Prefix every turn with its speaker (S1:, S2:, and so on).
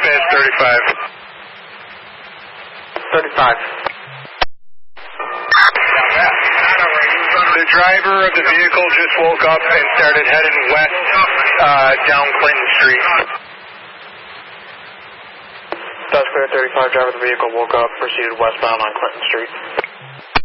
S1: Dispatch 35.
S2: 35.
S1: The driver of the vehicle just woke up and started heading west down Clinton Street.
S2: That's clear, 35. Driver of the vehicle woke up, proceeded westbound on Clinton Street.